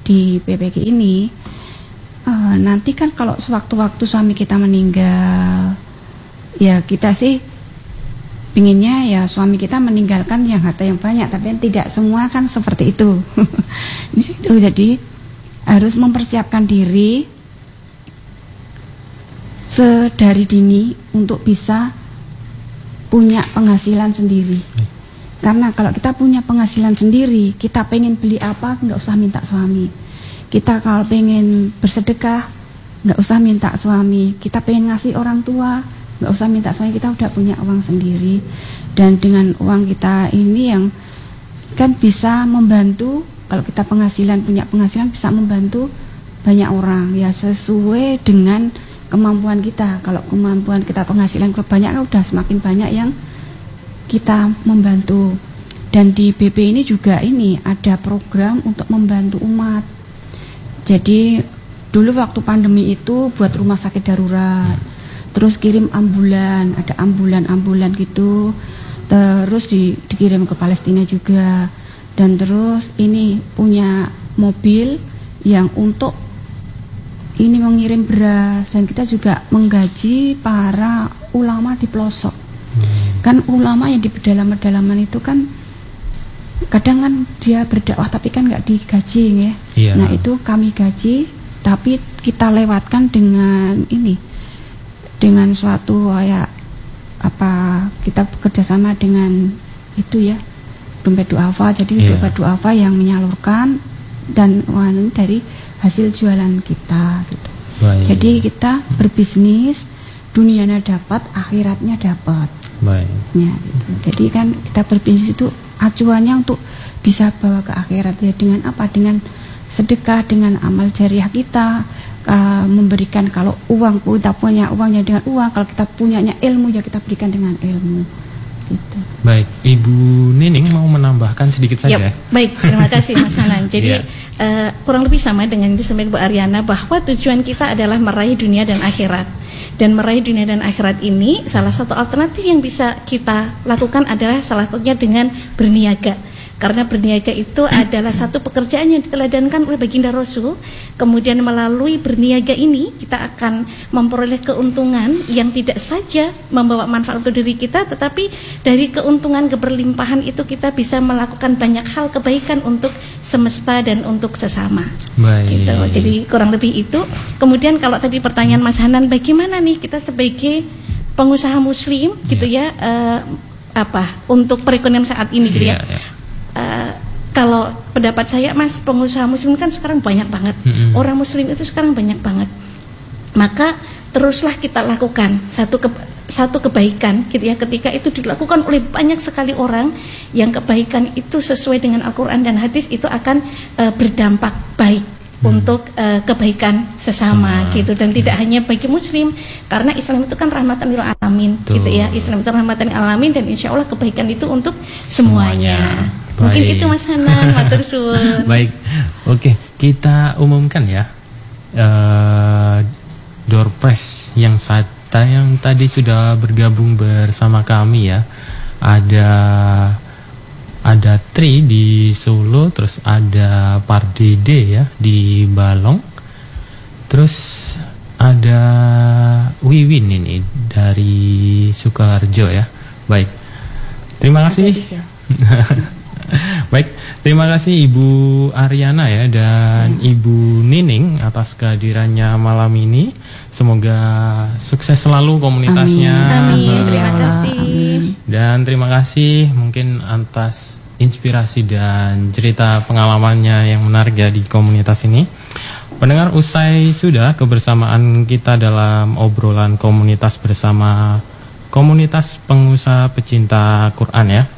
di PPG ini, nanti kan kalau sewaktu-waktu suami kita meninggal, ya kita sih pinginnya ya suami kita meninggalkan yang harta yang banyak, tapi tidak semua kan seperti itu. Itu jadi harus mempersiapkan diri sedari dini untuk bisa punya penghasilan sendiri. Karena kalau kita punya penghasilan sendiri, kita pengen beli apa nggak usah minta suami. Kita kalau pengen bersedekah nggak usah minta suami. Kita pengen ngasih orang tua nggak usah minta suami. Kita udah punya uang sendiri, dan dengan uang kita ini yang kan bisa membantu. Kalau kita punya penghasilan bisa membantu banyak orang ya, sesuai dengan kemampuan kita. Kalau kemampuan kita penghasilan banyak, kan udah semakin banyak yang kita membantu. Dan di BP ini juga ada program untuk membantu umat. Jadi dulu waktu pandemi itu buat rumah sakit darurat, terus kirim ambulan, ada ambulan gitu, terus dikirim ke Palestina juga. Dan terus ini punya mobil yang untuk ini mengirim beras, dan kita juga menggaji para ulama di pelosok. Kan ulama yang di pedalaman itu kan kadang kan dia berdakwah tapi kan nggak digaji ya. Iya. Nah itu kami gaji, tapi kita lewatkan dengan suatu kayak kita bekerjasama dengan itu ya, dompet duafa. Jadi dompet duafa yang menyalurkan dan dari hasil jualan kita gitu. Baik. Jadi kita berbisnis, dunianya dapat, akhiratnya dapat. Baik. Ya, gitu. Jadi kan kita berbisnis itu acuannya untuk bisa bawa ke akhirat ya, dengan apa? Dengan sedekah, dengan amal jariah kita, memberikan. Kalau uang, kita punya uangnya dengan uang, kalau kita punyanya ilmu ya kita berikan dengan ilmu gitu. Baik, Ibu Nining mau menambahkan sedikit saja. Baik, terima kasih Mas Hanan. Jadi kurang lebih sama dengan yang disampaikan Bu Aryana, bahwa tujuan kita adalah meraih dunia dan akhirat. Dan meraih dunia dan akhirat ini, salah satu alternatif yang bisa kita lakukan adalah salah satunya dengan berniaga. Karena berniaga itu adalah satu pekerjaan yang diteladankan oleh baginda Rasul. Kemudian melalui berniaga ini kita akan memperoleh keuntungan yang tidak saja membawa manfaat untuk diri kita, tetapi dari keuntungan keberlimpahan itu kita bisa melakukan banyak hal kebaikan untuk semesta dan untuk sesama. Baik. Gitu. Jadi kurang lebih itu. Kemudian kalau tadi pertanyaan Mas Hanan, bagaimana nih kita sebagai pengusaha muslim gitu ya, untuk perekonomian saat ini gitu ya. Kalau pendapat saya Mas, pengusaha muslim kan sekarang banyak banget, orang muslim itu sekarang banyak banget. Maka teruslah kita lakukan satu kebaikan gitu ya, ketika itu dilakukan oleh banyak sekali orang, yang kebaikan itu sesuai dengan Al-Quran dan hadis itu akan berdampak baik untuk kebaikan sesama gitu, dan tidak hanya bagi muslim, karena Islam itu kan rahmatan lil alamin gitu ya. Islam itu rahmatan lil alamin, dan insya Allah kebaikan itu untuk semuanya. Mungkin itu Mas Hanan, matur suwun. Baik, oke, kita umumkan ya door prize yang tadi sudah bergabung bersama kami ya. Ada Tri di Solo, terus ada Pardede ya di Balong, terus ada Wiwin ini dari Sukoharjo ya. Baik, terima kasih. Baik, terima kasih Ibu Aryana ya dan Ibu Nining atas kehadirannya malam ini. Semoga sukses selalu komunitasnya. Amin. Terima kasih. Dan terima kasih mungkin atas inspirasi dan cerita pengalamannya yang menarik ya di komunitas ini. Pendengar, usai sudah kebersamaan kita dalam obrolan komunitas bersama komunitas pengusaha pecinta Quran ya.